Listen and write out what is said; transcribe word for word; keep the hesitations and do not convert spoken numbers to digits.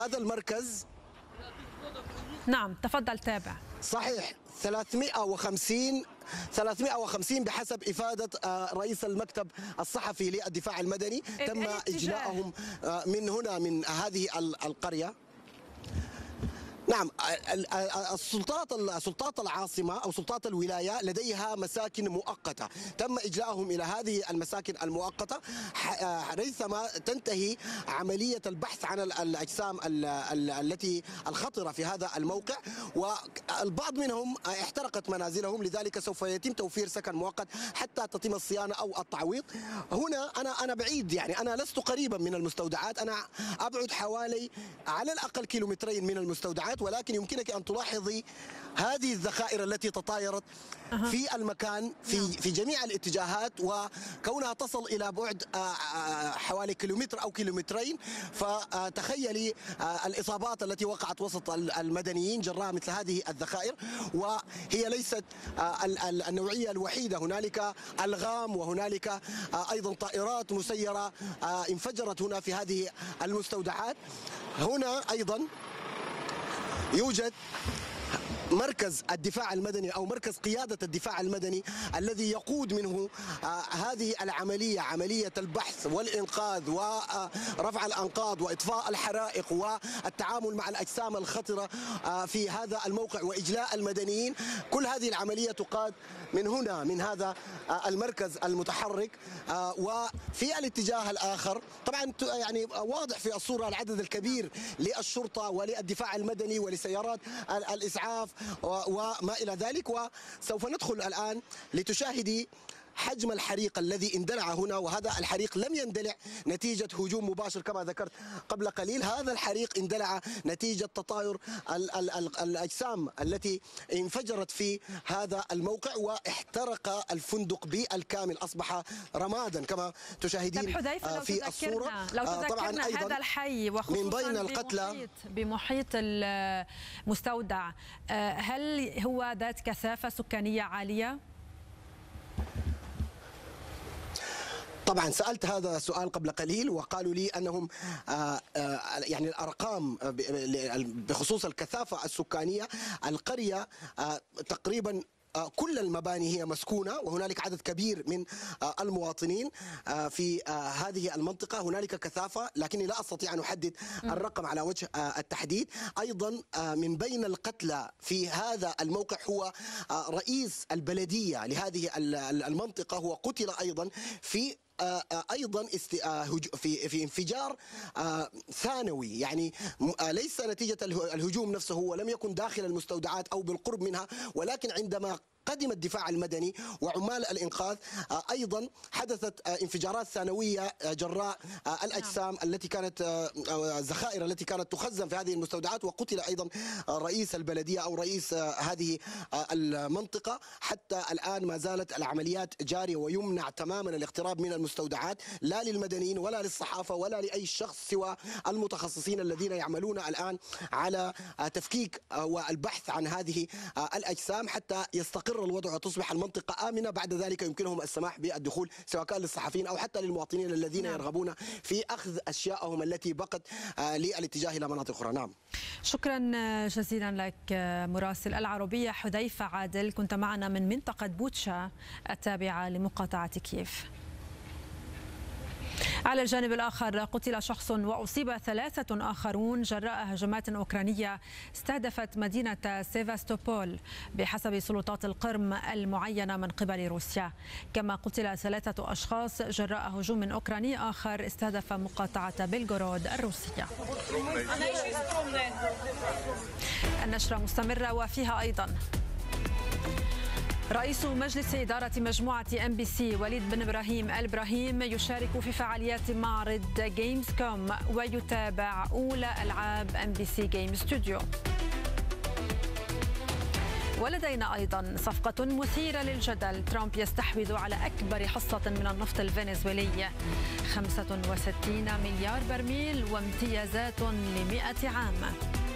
هذا المركز نعم تفضل تابع. صحيح ثلاثمئة وخمسين ثلاثمئة وخمسين بحسب إفادة رئيس المكتب الصحفي للدفاع المدني تم إجلاءهم من هنا من هذه القرية. نعم السلطات السلطات العاصمة أو سلطات الولاية لديها مساكن مؤقتة تم إجلاءهم إلى هذه المساكن المؤقتة ريثما تنتهي عملية البحث عن الأجسام التي الخطرة في هذا الموقع، والبعض منهم احترقت منازلهم، لذلك سوف يتم توفير سكن مؤقت حتى تتم الصيانة أو التعويض. هنا أنا أنا بعيد، يعني أنا لست قريبا من المستودعات، أنا أبعد حوالي على الأقل كيلومترين من المستودعات، ولكن يمكنك أن تلاحظي هذه الذخائر التي تطايرت في المكان في في جميع الاتجاهات، وكونها تصل إلى بعد حوالي كيلومتر أو كيلومترين، فتخيلي الإصابات التي وقعت وسط المدنيين جراء مثل هذه الذخائر. وهي ليست النوعية الوحيدة، هنالك ألغام وهنالك أيضا طائرات مسيرة انفجرت هنا في هذه المستودعات. هنا أيضا يوجد مركز الدفاع المدني أو مركز قيادة الدفاع المدني الذي يقود منه آه هذه العملية، عملية البحث والإنقاذ ورفع الأنقاض وإطفاء الحرائق والتعامل مع الأجسام الخطرة آه في هذا الموقع وإجلاء المدنيين. كل هذه العملية تقاد من هنا من هذا آه المركز المتحرك. آه وفي الاتجاه الآخر طبعا يعني واضح في الصورة العدد الكبير للشرطة وللدفاع المدني ولسيارات الإسعاف وما إلى ذلك. وسوف ندخل الآن لتشاهدي حجم الحريق الذي اندلع هنا، وهذا الحريق لم يندلع نتيجة هجوم مباشر كما ذكرت قبل قليل، هذا الحريق اندلع نتيجة تطاير ال ال ال الأجسام التي انفجرت في هذا الموقع، واحترق الفندق بالكامل، أصبح رمادا كما تشاهدين في الصورة. لو تذكرنا هذا الحي وخصوصا من بين القتلى بمحيط المستودع، هل هو ذات كثافة سكانية عالية؟ طبعا سألت هذا السؤال قبل قليل وقالوا لي أنهم آآ آآ يعني الأرقام بخصوص الكثافة السكانية، القرية تقريبا كل المباني هي مسكونة، وهنالك عدد كبير من المواطنين في هذه المنطقة. هنالك كثافة لكني لا أستطيع أن أحدد الرقم على وجه التحديد. أيضا من بين القتلى في هذا الموقع هو رئيس البلدية لهذه المنطقة، هو قتل أيضا في ايضا في في انفجار ثانوي، يعني ليس نتيجه الهجوم نفسه، ولم يكن داخل المستودعات او بالقرب منها، ولكن عندما قدم الدفاع المدني وعمال الإنقاذ أيضا حدثت انفجارات ثانوية جراء الأجسام التي كانت الذخائر التي كانت تخزن في هذه المستودعات، وقتل أيضا رئيس البلدية أو رئيس هذه المنطقة. حتى الآن ما زالت العمليات جارية، ويمنع تماما الاقتراب من المستودعات لا للمدنيين ولا للصحافة ولا لأي شخص سوى المتخصصين الذين يعملون الآن على تفكيك والبحث عن هذه الأجسام حتى يستقر الوضع وتصبح المنطقة آمنة. بعد ذلك يمكنهم السماح بالدخول سواء كان للصحفيين أو حتى للمواطنين الذين نعم. يرغبون في أخذ أشيائهم التي بقت للاتجاه إلى مناطق أخرى. نعم. شكرا جزيلا لك مراسل العربية حذيفة عادل، كنت معنا من منطقة بوتشا التابعة لمقاطعة كييف. على الجانب الآخر قتل شخص وأصيب ثلاثة آخرون جراء هجمات أوكرانية استهدفت مدينة سيفاستوبول بحسب سلطات القرم المعينة من قبل روسيا، كما قتل ثلاثة أشخاص جراء هجوم أوكراني آخر استهدف مقاطعة بلغورود الروسية. النشرة مستمرة وفيها أيضا رئيس مجلس إدارة مجموعة أم بي سي وليد بن إبراهيم الإبراهيم يشارك في فعاليات معرض جيمز كوم ويتابع أولى ألعاب أم بي سي جيم ستوديو. ولدينا أيضا صفقة مثيرة للجدل، ترامب يستحوذ على أكبر حصة من النفط الفنزويلي، خمسة وستين مليار برميل وامتيازات لمئة عام.